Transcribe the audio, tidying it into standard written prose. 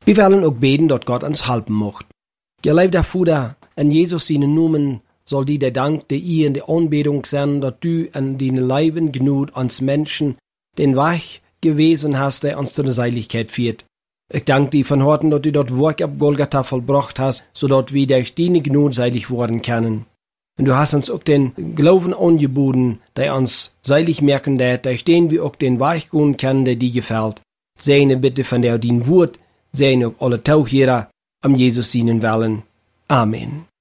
Wir wollen auch beten, dass Gott uns helfen macht. Geliebter Vater, in Jesus seinen Namen soll dir der Dank, der ihr in der Anbetung sein, dass du an deinen Leben genug uns Menschen den Weg gewesen hast, der uns zu der Seiligkeit führt. Ich danke dir von Herzen, dass du dort Werk auf Golgatha vollbracht hast, sodass wir durch deine Gnade seilig werden können. Und du hast uns auch den Glauben angeboten, der uns seilig merken wird, durch den wir auch den Weg gehen können, der dir gefällt. Segne bitte von der dein Wort, segne auch alle Tauchjäger, am Jesus seinen Willen. Amen.